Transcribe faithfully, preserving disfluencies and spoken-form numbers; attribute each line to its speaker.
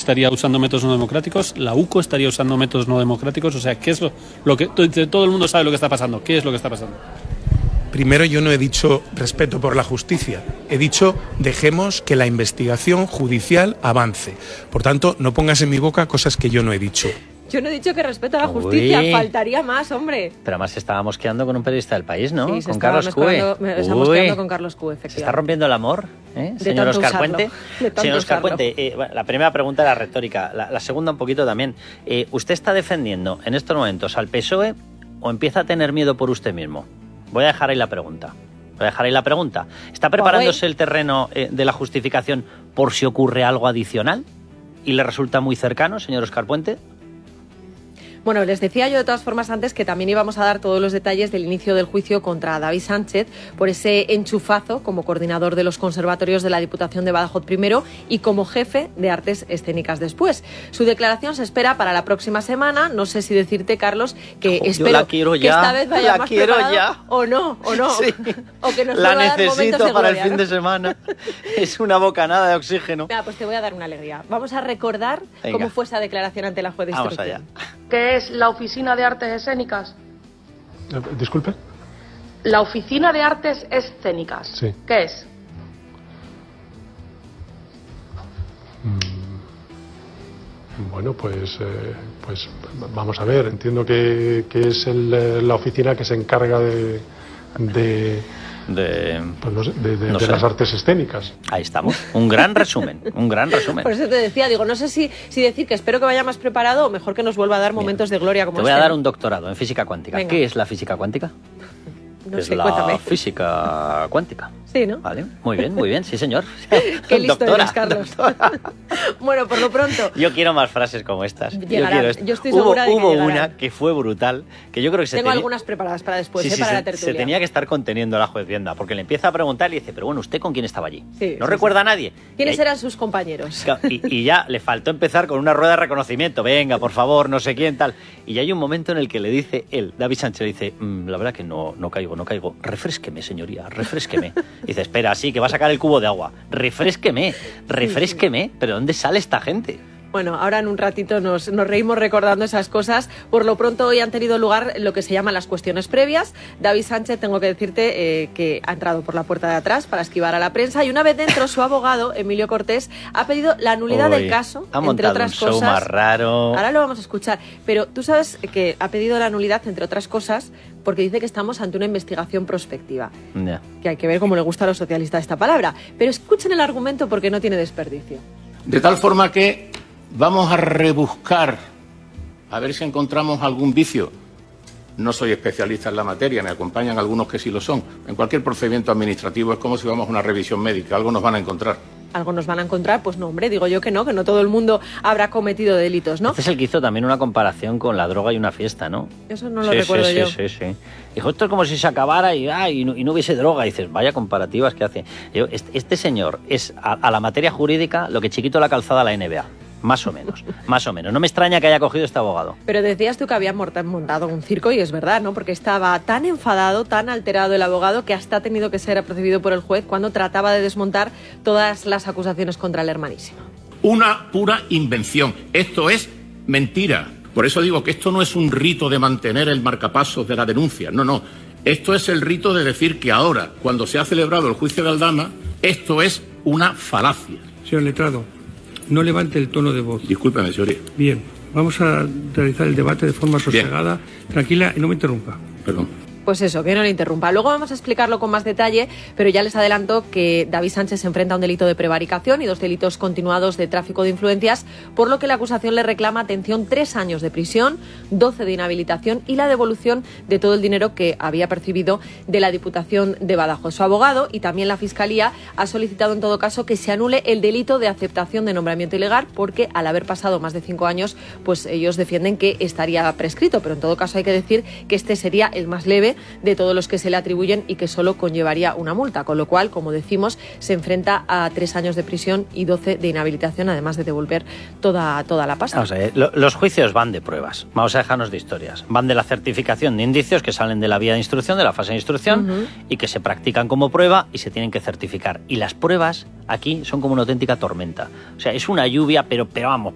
Speaker 1: estaría usando métodos no democráticos, la U C O estaría usando métodos no democráticos, o sea, ¿qué es lo, lo que todo el mundo sabe lo que está pasando? ¿Qué es lo que está pasando?
Speaker 2: Primero, yo no he dicho respeto por la justicia, he dicho dejemos que la investigación judicial avance. Por tanto, no pongas en mi boca cosas que yo no he dicho.
Speaker 3: Yo no he dicho que respeto a la justicia,
Speaker 4: Uy.
Speaker 3: faltaría más, hombre.
Speaker 4: Pero además se estaba mosqueando con un periodista del País, ¿no?
Speaker 3: Sí, se
Speaker 4: con
Speaker 3: estaba
Speaker 4: Carlos Cue.
Speaker 3: Me, me estaba mosqueando con Carlos Cue, efectivamente.
Speaker 4: ¿Se está rompiendo el amor, eh?
Speaker 3: De
Speaker 4: señor
Speaker 3: tanto
Speaker 4: Óscar Puente?
Speaker 3: De tanto
Speaker 4: Señor Óscar
Speaker 3: usarlo.
Speaker 4: Puente, eh, bueno, la primera pregunta era retórica, la, la segunda un poquito también. Eh, ¿Usted está defendiendo en estos momentos al P S O E o empieza a tener miedo por usted mismo? Voy a dejar ahí la pregunta. Voy a dejar ahí la pregunta. ¿Está preparándose el terreno eh, de la justificación por si ocurre algo adicional y le resulta muy cercano, señor Óscar Puente?
Speaker 3: Bueno, les decía yo de todas formas antes que también íbamos a dar todos los detalles del inicio del juicio contra David Sánchez por ese enchufazo como coordinador de los conservatorios de la Diputación de Badajoz primero y como jefe de artes escénicas después. Su declaración se espera para la próxima semana. No sé si decirte, Carlos, que
Speaker 4: Oh,
Speaker 3: espero
Speaker 4: yo la quiero
Speaker 3: que
Speaker 4: ya,
Speaker 3: esta vez vaya
Speaker 4: la
Speaker 3: más
Speaker 4: quiero
Speaker 3: preparado
Speaker 4: ya.
Speaker 3: o no, o no.
Speaker 4: Sí.
Speaker 3: O que nos
Speaker 4: la
Speaker 3: vuelva a dar momentos
Speaker 4: necesito
Speaker 3: de
Speaker 4: para
Speaker 3: gloria,
Speaker 4: el fin
Speaker 3: ¿no?
Speaker 4: de semana. Es una bocanada de oxígeno.
Speaker 3: Mira, pues te voy a dar una alegría. Vamos a recordar
Speaker 4: Venga.
Speaker 3: cómo fue esa declaración ante la juez de
Speaker 4: Vamos
Speaker 3: instrucción.
Speaker 4: allá.
Speaker 5: ¿Qué es la Oficina de Artes Escénicas?
Speaker 6: Eh, Disculpe.
Speaker 5: La Oficina de Artes Escénicas.
Speaker 6: Sí.
Speaker 5: ¿Qué es?
Speaker 6: Mm, Bueno, pues, eh, pues vamos a ver. Entiendo que, que es el, eh, la oficina que se encarga de, de,
Speaker 4: De...
Speaker 6: pues no sé, de, de-
Speaker 4: No
Speaker 6: de
Speaker 4: sé.
Speaker 6: las artes escénicas.
Speaker 4: Ahí estamos. Un gran resumen. Un gran resumen.
Speaker 3: Por eso te decía, digo, no sé si, si decir que espero que vaya más preparado o mejor que nos vuelva a dar momentos de gloria como
Speaker 4: Te voy a
Speaker 3: este.
Speaker 4: dar un doctorado en física cuántica.
Speaker 3: Venga.
Speaker 4: ¿Qué es la física cuántica?
Speaker 3: No
Speaker 4: es
Speaker 3: sé,
Speaker 4: la
Speaker 3: cuéntame.
Speaker 4: física cuántica.
Speaker 3: Sí, ¿no?
Speaker 4: Vale, muy bien, muy bien, sí señor.
Speaker 3: Qué listo
Speaker 4: Doctora,
Speaker 3: eres, Carlos.
Speaker 4: doctora.
Speaker 3: Bueno, por lo pronto,
Speaker 4: Yo quiero más frases como estas. Yo,
Speaker 3: Llegarán,
Speaker 4: quiero esto.
Speaker 3: yo estoy
Speaker 4: hubo,
Speaker 3: segura de que
Speaker 4: hubo
Speaker 3: llegarán.
Speaker 4: una que fue brutal, que yo creo que se
Speaker 3: tengo
Speaker 4: tenía-
Speaker 3: algunas preparadas para después,
Speaker 4: Sí,
Speaker 3: ¿eh?
Speaker 4: sí,
Speaker 3: para
Speaker 4: se,
Speaker 3: la tertulia.
Speaker 4: se tenía que estar conteniendo la juez Vienda, porque le empieza a preguntar y le dice, pero bueno, ¿usted con quién estaba allí?
Speaker 3: Sí,
Speaker 4: ¿No
Speaker 3: sí,
Speaker 4: recuerda
Speaker 3: sí.
Speaker 4: a nadie?
Speaker 3: ¿Quiénes
Speaker 4: Y-
Speaker 3: eran sus compañeros?
Speaker 4: Y, y ya le faltó empezar con una rueda de reconocimiento. Venga, por favor, no sé quién, tal. Y ya hay un momento en el que le dice él, David Sánchez, le dice, "Mm, la verdad que no, no caigo, no caigo. Refrésqueme, señoría, refrésqueme. Y dice, espera, sí, que va a sacar el cubo de agua. Refrésqueme, refrésqueme. ¿Pero dónde sale esta gente?
Speaker 3: Bueno, ahora en un ratito nos, nos reímos recordando esas cosas. Por lo pronto hoy han tenido lugar lo que se llaman las cuestiones previas. David Sánchez, tengo que decirte eh, que ha entrado por la puerta de atrás para esquivar a la prensa y una vez dentro su abogado, Emilio Cortés, ha pedido la nulidad
Speaker 4: Uy,
Speaker 3: del caso,
Speaker 4: ha
Speaker 3: entre
Speaker 4: montado
Speaker 3: otras
Speaker 4: un show
Speaker 3: cosas.
Speaker 4: más raro.
Speaker 3: Ahora lo vamos a escuchar. Pero tú sabes que ha pedido la nulidad, entre otras cosas, porque dice que estamos ante una investigación prospectiva.
Speaker 4: Ya.
Speaker 3: Que hay que ver cómo le gusta a los socialistas esta palabra. Pero escuchen el argumento porque no tiene desperdicio.
Speaker 7: De tal forma que vamos a rebuscar a ver si encontramos algún vicio. No soy especialista en la materia, me acompañan algunos que sí lo son. En cualquier procedimiento administrativo es como si vamos a una revisión médica, algo nos van a encontrar.
Speaker 3: Algo nos van a encontrar, pues no, hombre, digo yo que no, que no todo el mundo habrá cometido delitos, ¿no?
Speaker 4: Este es el que hizo también una comparación con la droga y una fiesta, ¿no?
Speaker 3: Eso no lo
Speaker 4: sí,
Speaker 3: recuerdo
Speaker 4: sí,
Speaker 3: yo.
Speaker 4: Sí, sí, sí. Dijo, esto es como si se acabara y, ah, y, no, y no hubiese droga. Y dices, vaya comparativas que hace. Yo, este, este señor es a, a la materia jurídica lo que Chiquito la calzada a la N B A. Más o menos, más o menos. No me extraña que haya cogido este abogado.
Speaker 3: Pero decías tú que había morta- montado un circo y es verdad, ¿no? Porque estaba tan enfadado, tan alterado el abogado que hasta ha tenido que ser apercibido por el juez cuando trataba de desmontar todas las acusaciones contra el hermanísimo.
Speaker 7: Una pura invención. Esto es mentira. Por eso digo que esto no es un rito de mantener el marcapasos de la denuncia. No, no. Esto es el rito de decir que ahora, cuando se ha celebrado el juicio de Aldama, esto es una falacia.
Speaker 8: Señor letrado, no levante el tono de voz.
Speaker 7: Discúlpeme, señoría.
Speaker 8: Bien, vamos a realizar el debate de forma sosegada, tranquila y no me interrumpa.
Speaker 7: Perdón.
Speaker 3: Pues eso, que no le interrumpa. Luego vamos a explicarlo con más detalle, pero ya les adelanto que David Sánchez se enfrenta a un delito de prevaricación y dos delitos continuados de tráfico de influencias, por lo que la acusación le reclama, atención, tres años de prisión, doce de inhabilitación y la devolución de todo el dinero que había percibido de la Diputación de Badajoz. Su abogado y también la Fiscalía ha solicitado en todo caso que se anule el delito de aceptación de nombramiento ilegal, porque al haber pasado más de cinco años, pues ellos defienden que estaría prescrito, pero en todo caso hay que decir que este sería el más leve de todos los que se le atribuyen y que solo conllevaría una multa, con lo cual, como decimos, se enfrenta a tres años de prisión y doce de inhabilitación, además de devolver toda, toda la pasta.
Speaker 4: Vamos a ver, lo- los juicios van de pruebas, vamos a dejarnos de historias. Van de la certificación de indicios que salen de la vía de instrucción, de la fase de instrucción,
Speaker 3: Ujú.
Speaker 4: y que se practican como prueba y se tienen que certificar. Y las pruebas aquí son como una auténtica tormenta. O sea, es una lluvia, pero, pero vamos,